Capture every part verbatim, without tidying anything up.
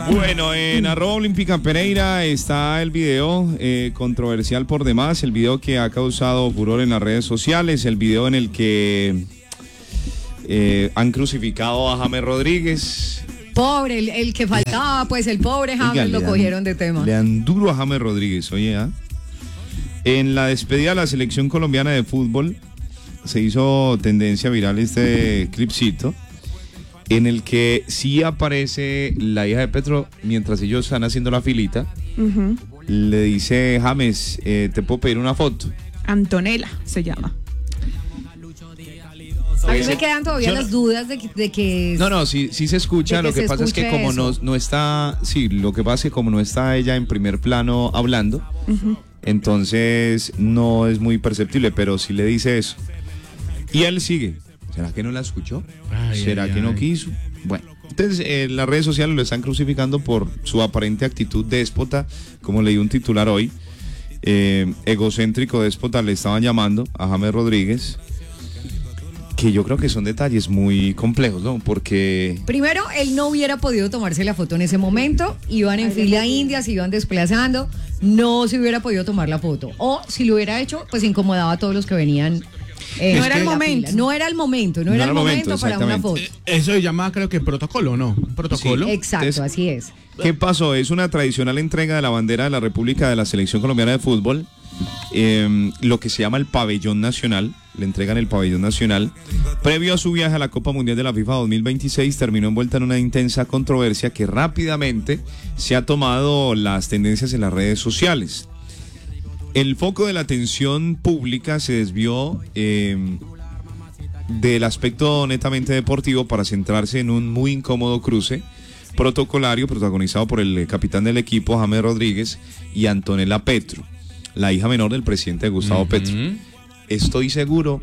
Bueno, en arroba Olímpica Pereira está el video eh, controversial por demás, el video que ha causado furor en las redes sociales, el video en el que eh, han crucificado a James Rodríguez. Pobre, el, el que faltaba, pues el pobre James. Oiga, lo cogieron de tema. Le dan duro a James Rodríguez, oye, ¿eh? En la despedida de la selección colombiana de fútbol se hizo tendencia viral este clipcito en el que sí aparece la hija de Petro mientras ellos están haciendo la filita. Uh-huh. Le dice, James, eh, ¿te puedo pedir una foto? Antonella se llama. A mí me quedan todavía Yo las no, dudas de que, de que... No, no, sí, sí se escucha, lo que pasa es que como no, no está... Sí, lo que pasa es que como no está ella en primer plano hablando, uh-huh. entonces no es muy perceptible, pero sí le dice eso. Y él sigue. ¿Será que no la escuchó? Ay, ¿Será ay, que ay. no quiso? Bueno, entonces eh, las redes sociales lo están crucificando por su aparente actitud déspota, como leí un titular hoy. Eh, egocéntrico déspota le estaban llamando a James Rodríguez, que yo creo que son detalles muy complejos, ¿no? Porque... Primero, él no hubiera podido tomarse la foto en ese momento, iban en fila india, se iban desplazando, no se hubiera podido tomar la foto. O si lo hubiera hecho, pues incomodaba a todos los que venían. Eh, no era el momento. No era el momento, no, no era el momento, momento para una foto. Eso se llama, creo que protocolo, ¿no? Protocolo. Sí, exacto, entonces, así es. ¿Qué pasó? Es una tradicional entrega de la bandera de la República de la Selección Colombiana de Fútbol, eh, lo que se llama el pabellón nacional. Le entregan el pabellón nacional. Previo a su viaje a la Copa Mundial de la FIFA dos mil veintiséis, terminó envuelta en una intensa controversia que rápidamente se ha tomado las tendencias en las redes sociales. El foco de la atención pública se desvió eh, del aspecto netamente deportivo para centrarse en un muy incómodo cruce protocolario protagonizado por el capitán del equipo, James Rodríguez, y Antonella Petro, la hija menor del presidente Gustavo uh-huh. Petro. Estoy seguro,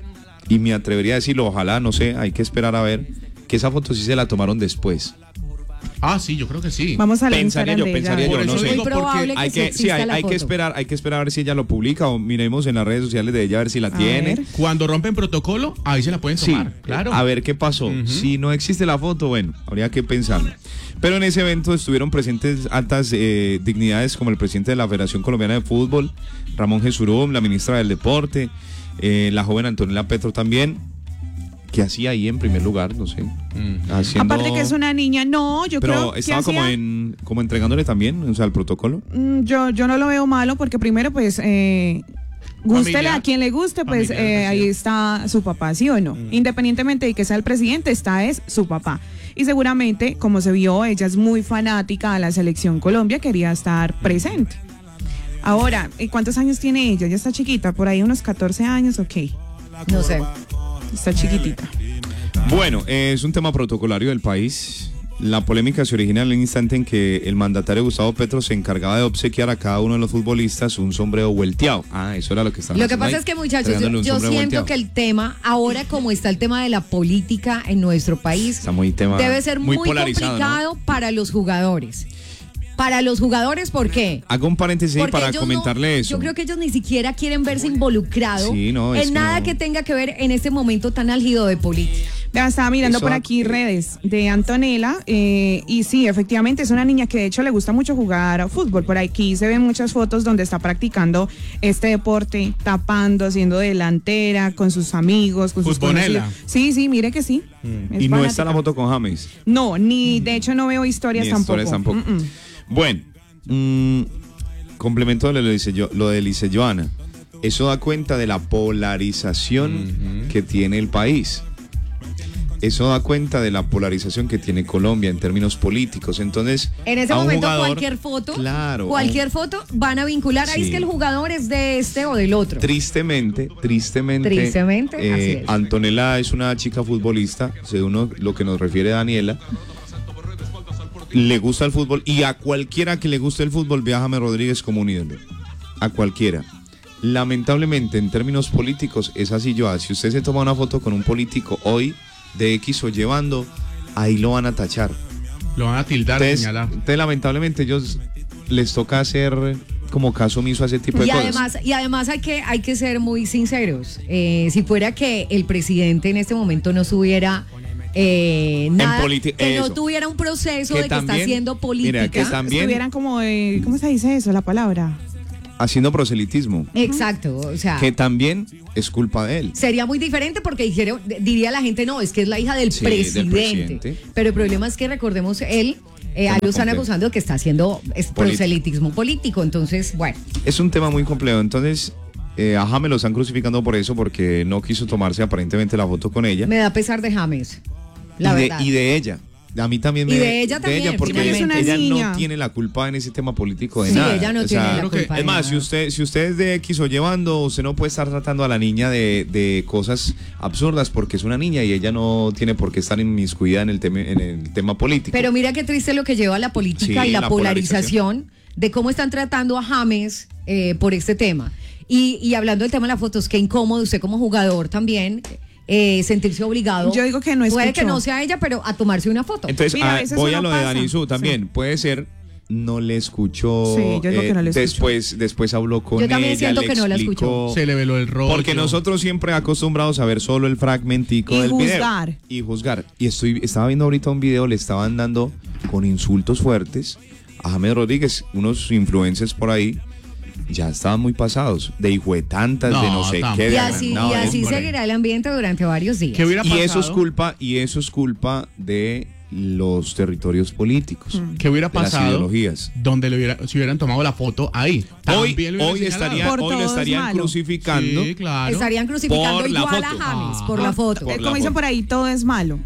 y me atrevería a decirlo, ojalá, no sé, hay que esperar a ver, que esa foto sí se la tomaron después. Ah, sí, yo creo que sí. Vamos a pensaría yo, pensaría yo, no sé. Muy probable hay que, que sí, hay, hay que esperar, hay que esperar a ver si ella lo publica o miremos en las redes sociales de ella a ver si la a tiene. Ver. Cuando rompen protocolo, ahí se la pueden tomar. Sí, claro. A ver qué pasó. Uh-huh. Si no existe la foto, bueno, habría que pensarlo. Pero en ese evento estuvieron presentes altas eh, dignidades como el presidente de la Federación Colombiana de Fútbol, Ramón Jesurún, la ministra del Deporte, eh, la joven Antonella Petro también. ¿Qué hacía ahí en primer lugar? No sé. Mm. Haciendo... Aparte que es una niña, no, yo Pero creo que estaba como hacía... en como entregándole también, o sea, el protocolo. Mm, yo yo no lo veo malo porque primero pues eh, gústele familiar, a quien le guste, pues eh, ahí está su papá, ¿sí o no? Mm. Independientemente de que sea el presidente, esta es su papá. Y seguramente, como se vio, ella es muy fanática a la selección Colombia, quería estar presente. Ahora, ¿cuántos años tiene ella? Ya está chiquita, por ahí unos catorce años, ok. No sé. Está chiquitita. Bueno, es un tema protocolario del país. La polémica se origina en el instante en que el mandatario Gustavo Petro se encargaba de obsequiar a cada uno de los futbolistas un sombrero vuelteado. Ah, eso era lo que estaba Lo que pasa ahí, es que, muchachos, yo, yo siento volteado. que el tema, ahora como está el tema de la política en nuestro país, está muy tema, debe ser muy, muy complicado, ¿no? Para los jugadores. Para los jugadores, ¿por qué? Hago un paréntesis Porque para comentarle no, eso. Yo creo que ellos ni siquiera quieren verse involucrados sí, no, en nada no. que tenga que ver en este momento tan álgido de política. Ya estaba mirando eso, por aquí redes de Antonella eh, y sí, efectivamente es una niña que de hecho le gusta mucho jugar fútbol. Por aquí se ven muchas fotos donde está practicando este deporte, tapando, siendo delantera, con sus amigos, con sus conocidos. Sí, sí, mire que sí. Mm. ¿Y no fanática. Está la foto con James? No, ni de hecho no veo historias ni tampoco. Historias tampoco. Mm-mm. Bueno, mmm, complemento de lo, dice yo, lo de dice Joana. Eso da cuenta de la polarización uh-huh. que tiene el país. Eso da cuenta de la polarización que tiene Colombia en términos políticos. Entonces, en ese a un momento jugador, cualquier foto, claro, cualquier un, foto van a vincular. Sí. Ahí es que el jugador es de este o del otro. Tristemente, tristemente, tristemente, eh, así es. Antonella es una chica futbolista, según lo que nos refiere Daniela. Le gusta el fútbol y a cualquiera que le guste el fútbol ve a James Rodríguez como un ídolo. A cualquiera. Lamentablemente, en términos políticos, es así, yo. Si usted se toma una foto con un político hoy, de X o llevando, ahí lo van a tachar. Lo van a tildar, entonces, señalar. Entonces, lamentablemente, ellos les toca hacer como caso omiso a ese tipo de y cosas. Además, y además hay que, hay que ser muy sinceros. Eh, si fuera que el presidente en este momento no estuviera eh, nada, politi- que no eso. tuviera un proceso Que de que también- está haciendo política. mira, que también- Estuvieran como, eh, ¿cómo se dice eso? La palabra. Haciendo proselitismo, Exacto, o sea, que también es culpa de él. sería muy diferente porque dijeron, diría la gente, no, es que es la hija del, Sí, del presidente. presidente. Pero el problema es que recordemos, él, eh, a él lo están complejo. acusando de que está haciendo es, Político. proselitismo político. Entonces, bueno, Es un tema muy complejo, entonces eh, a James lo están crucificando por eso, porque no quiso tomarse aparentemente la foto con ella. me da pesar de James, la y, de, verdad. y de ella. A mí también Y me de ella también, porque porque es una ella niña. no tiene la culpa en ese tema político de Sí, nada. ella no O tiene sea, la creo que- culpa. Es de más, nada. si usted, si usted es de X o llevando, usted no puede estar tratando a la niña de, de cosas absurdas porque es una niña y ella no tiene por qué estar inmiscuida en el, tema en el tema político. Pero mira qué triste lo que lleva la política Sí, y la, la polarización, de cómo están tratando a James eh, por este tema. Y, y hablando del tema de las fotos, qué incómodo usted como jugador también eh, sentirse obligado. Yo digo que no Puede escuchó. que no sea ella, pero a tomarse una foto. Entonces, Mira, a ah, veces voy a uno lo de pasa. Dani Su también. Sí. Puede ser, no le escuchó. Sí, yo digo que no le escuchó. Después, después habló con Yo también ella, siento le que no la explicó. escuchó. Se le veló el rollo. Porque nosotros siempre acostumbrados a ver solo el fragmentico Y del juzgar. video. Y juzgar. Y estoy, estaba viendo ahorita un video, le estaban dando con insultos fuertes a James Rodríguez, unos influencers por ahí. Ya estaban muy pasados, de hijo de tantas, de No, no sé tampoco. qué. y de así, agrandado, y de- así por ahí. seguirá el ambiente durante varios días. ¿Qué hubiera Y pasado? eso es culpa, y eso es culpa de los territorios políticos. ¿Qué hubiera de las pasado? ideologías. Donde le hubiera, si hubieran tomado la foto ahí. Hoy, También lo hubieran hoy, señalado. estaría, Por hoy lo todo es estarían malo. crucificando. Sí, claro. Estarían crucificando Por la igual a foto. James Ah. por la foto. Por Eh, la como dicen foto. por ahí, todo es malo.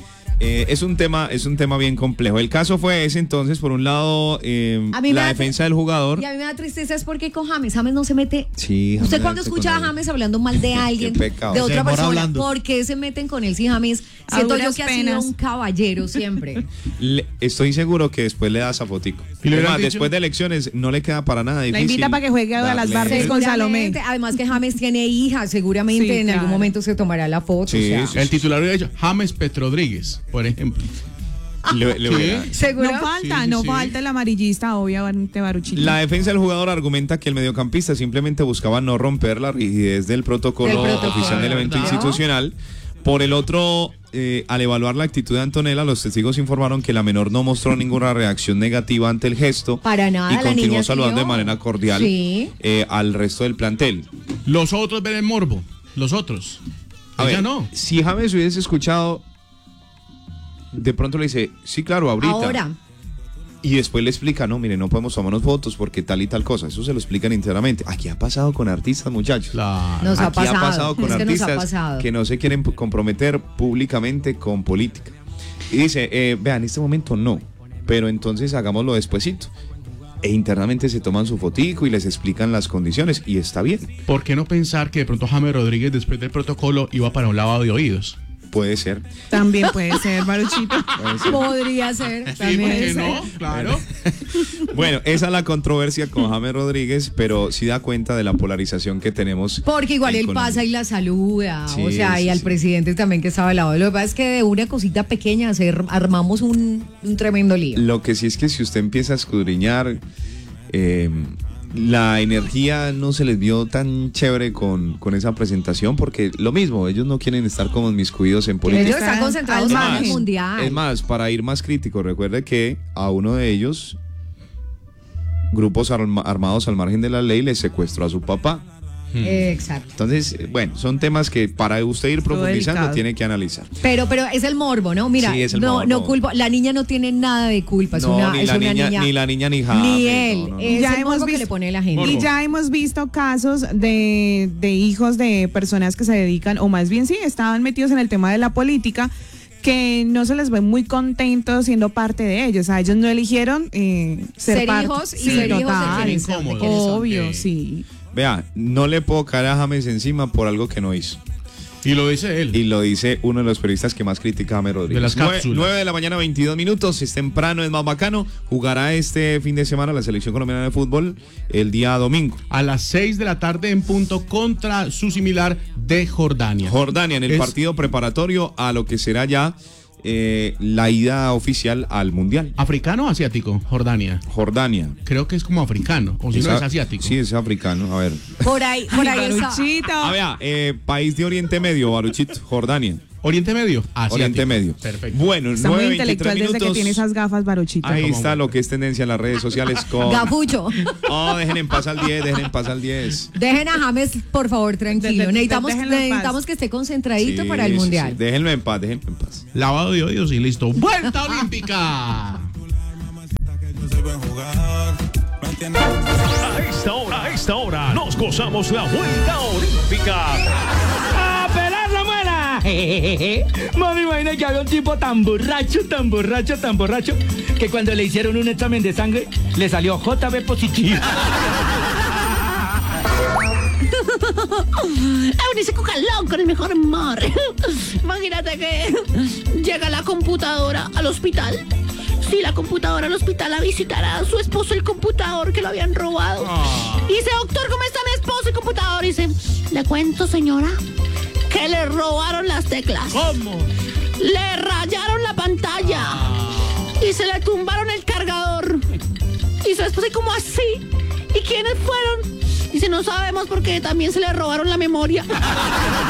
Eh, es un tema, es un tema bien complejo. El caso fue ese, entonces, por un lado, eh, A mí me la da- defensa del jugador. Y a mí me da tristeza es porque con James, James no se mete. Sí, James ¿Usted no cuando se escucha a con él. James hablando mal de alguien, pecado. de Se otra demora persona, hablando. por qué se meten con él si James? A Siento yo duras que ha penas. sido un caballero siempre. Le- estoy seguro que después le da esa fotico. ¿Y le Es hubieran más, dicho? después de elecciones no le queda para nada La difícil. invita para que juegue a las darle- Barbies con Salomé. Seguramente, además que James tiene hija, seguramente Sí, en algún claro. momento se tomará la foto. Sí, o sea. sí. El titular hubiera dicho James Petrodríguez, por ejemplo. Le- le Sí. hubiera- ¿Seguro? No falta, Sí, sí, no sí. falta el amarillista, obviamente, Baruchito. La defensa del jugador argumenta que el mediocampista simplemente buscaba no romper la rigidez del protocolo, El protocolo, oficial del evento ¿verdad? institucional. Por el otro, eh, al evaluar la actitud de Antonella, los testigos informaron que la menor no mostró ninguna reacción negativa ante el gesto. Para nada, Y la continuó niña saludando siguió. de manera cordial Sí. eh, al resto del plantel. Los otros ven el morbo. Los otros. A Ella ver, no. si James hubiese escuchado, de pronto le dice, sí, claro, ahorita. Ahora, Y después le explica, no, mire, no podemos tomarnos fotos porque tal y tal cosa. Eso se lo explican enteramente. Aquí ha pasado con artistas, muchachos. Claro. Nos ha Aquí ha pasado, pasado con es que nos ha artistas pasado. que no se quieren p- comprometer públicamente con política. Y dice, eh, vean, en este momento no, pero entonces hagámoslo despuesito. E internamente se toman su fotico y les explican las condiciones y está bien. ¿Por qué no pensar que de pronto James Rodríguez después del protocolo iba para un lavado de oídos? Puede ser. También puede ser, Baruchito. Puede ser. podría ser. Sí, también ¿por qué ser. no? Claro. Bueno, esa es la controversia con James Rodríguez, pero sí da cuenta de la polarización que tenemos. Porque igual en él Colombia. pasa y la saluda, Sí, o sea, sí, y al sí. presidente también que estaba al lado. Lo que pasa es que de una cosita pequeña se ar- armamos un, un tremendo lío. Lo que sí es que si usted empieza a escudriñar, eh, la energía no se les vio tan chévere con, con esa presentación, porque lo mismo, ellos no quieren estar como miscuidos en política. Ellos están concentrados al en el margen. mundial. Es más, para ir más crítico, recuerde que a uno de ellos, grupos arma- armados al margen de la ley, le secuestró a su papá. Eh, Exacto. Entonces, eh, bueno, son temas que para usted ir profundizando delicado. tiene que analizar. Pero, pero es el morbo, ¿no? Mira, Sí, es el no, morbo. no culpa, la niña no tiene nada de culpa, es No, una, ni es la una niña- niña, ni la niña ni James, ni no, él, no, no. es Ya el hemos morbo que visto- le pone la gente. Y ya hemos visto casos de, de hijos de personas que se dedican, o más bien sí, estaban metidos en el tema de la política, que no se les ve muy contentos siendo parte de ellos. O sea, ellos no eligieron eh, ser, Ser parte. hijos y Sí, ser hijos de total. quienes son, de Incómodo. quienes son. Obvio, Ok. sí. Vea, no le puedo caer a James encima por algo que no hizo. Y lo dice él. Y lo dice uno de los periodistas que más critica a James Rodríguez. De las Nueve- cápsulas. nueve de la mañana, veintidós minutos. Es temprano, es más bacano. Jugará este fin de semana la selección colombiana de fútbol el día domingo. A las seis de la tarde en punto contra su similar de Jordania. Jordania en el Es- partido preparatorio a lo que será ya eh, la ida oficial al Mundial. ¿Africano o asiático? Jordania. Jordania. Creo que es como africano. O si no a- es asiático. Sí, es africano. A ver. Por ahí, por ahí está. Baruchito. Ah, vea, eh, país de Oriente Medio, Baruchito, Jordania. Oriente Medio. Asiático. Oriente Medio. Perfecto. Bueno, Está muy nueve intelectual veintitrés desde que tiene minutos. esas gafas, Barochito. Ahí ¿Cómo? está lo que es tendencia en las redes sociales con... Gafucho. Oh, dejen en paz al diez, dejen en paz al diez. Dejen a James, por favor, tranquilo. De- de- necesitamos déjenlo en paz. necesitamos que esté concentradito Sí, para el sí, mundial. sí. Déjenlo en paz, déjenlo en paz. Lavado de odios y listo. ¡Vuelta olímpica! A esta hora, a esta hora, nos gozamos la vuelta olímpica. ¡A pelar la muela! Mami, imagina que había un tipo tan borracho, tan borracho, tan borracho, que cuando le hicieron un examen de sangre, le salió J B positivo. Eunice Cucalón con el mejor humor. Imagínate que llega la computadora al hospital. Sí, la computadora al hospital a visitar a su esposo el computador que lo habían robado. Y dice, doctor, ¿cómo está mi esposo el computador? Y dice, le cuento, señora, que le robaron las teclas. ¿Cómo? Le rayaron la pantalla. Y se le tumbaron el cargador. Y su esposa, ¿y cómo así? ¿Y quiénes fueron? Dice, no sabemos porque también se le robaron la memoria.